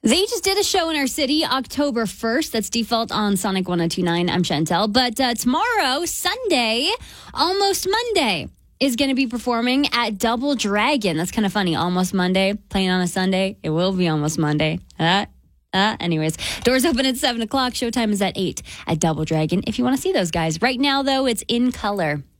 They just did a show in our city October 1st. That's Default on Sonic 102.9. I'm Chantel. But tomorrow, Sunday, Almost Monday, is going to be performing at Double Dragon. That's kind of funny. Almost Monday, playing on a Sunday. It will be almost Monday. Anyways, doors open at 7 o'clock. Showtime is at 8 at Double Dragon if you want to see those guys. Right now, though, it's In Color.